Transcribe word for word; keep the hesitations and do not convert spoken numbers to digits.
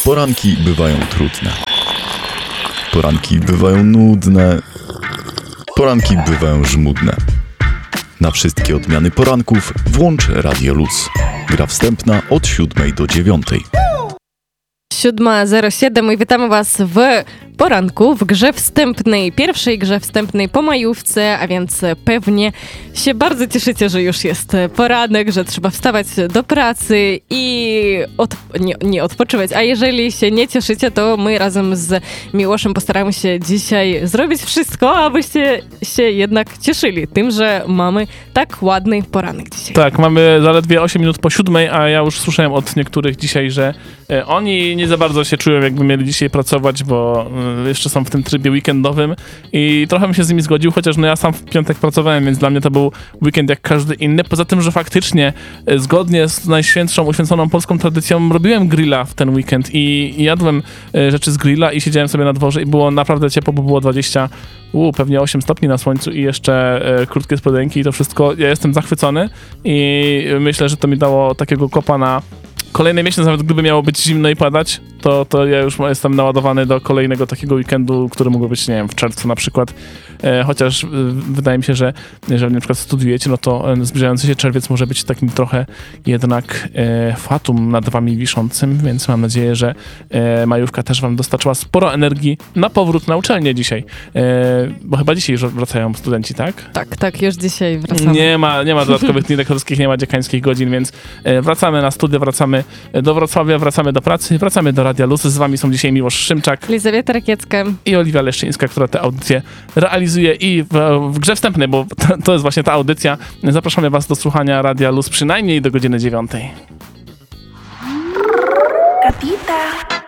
Poranki bywają trudne. Poranki bywają nudne. Poranki bywają żmudne. Na wszystkie odmiany poranków włącz Radio Luz. Gra wstępna od siódmej do dziewiątej. siódma zero siedem i witamy Was w poranku, w grze wstępnej, pierwszej grze wstępnej po majówce, a więc pewnie się bardzo cieszycie, że już jest poranek, że trzeba wstawać do pracy i od, nie, nie odpoczywać. A jeżeli się nie cieszycie, to my razem z Miłoszem postaramy się dzisiaj zrobić wszystko, abyście się jednak cieszyli tym, że mamy tak ładny poranek dzisiaj. Tak, mamy zaledwie osiem minut po siódmej, a ja już słyszałem od niektórych dzisiaj, że e, oni nie za bardzo się czują, jakby mieli dzisiaj pracować, bo e, jeszcze są w tym trybie weekendowym i trochę bym się z nimi zgodził, chociaż no ja sam w piątek pracowałem, więc dla mnie to był weekend jak każdy inny. Poza tym, że faktycznie e, zgodnie z najświętszą, uświęconą polską tradycją robiłem grilla w ten weekend i, i jadłem e, rzeczy z grilla i siedziałem sobie na dworze i było naprawdę ciepło, bo było dwadzieścia, u, pewnie osiem stopni na słońcu i jeszcze e, krótkie spodenki i to wszystko. Ja jestem zachwycony i myślę, że to mi dało takiego kopa na kolejny miesiąc, nawet gdyby miało być zimno i padać, to, to ja już jestem naładowany do kolejnego takiego weekendu, który mógłby być, nie wiem, w czerwcu na przykład. E, chociaż e, wydaje mi się, że jeżeli na przykład studiujecie, no to e, zbliżający się czerwiec może być takim trochę jednak e, fatum nad wami wiszącym, więc mam nadzieję, że e, majówka też wam dostarczyła sporo energii na powrót na uczelnię dzisiaj. E, bo chyba dzisiaj już wracają studenci, tak? Tak, tak, już dzisiaj wracamy. Nie ma, nie ma dodatkowych dni lektorskich, nie ma dziekańskich godzin, więc e, wracamy na studia, wracamy do Wrocławia, wracamy do pracy, wracamy do Radia Luz. Z wami są dzisiaj Miłosz Szymczak, Elizabeta Rakiecka i Oliwia Leszczyńska, która tę audycję realizuje i w, w grze wstępnej, bo to, to jest właśnie ta audycja. Zapraszamy was do słuchania Radia Luz przynajmniej do godziny dziewiątej. Capita.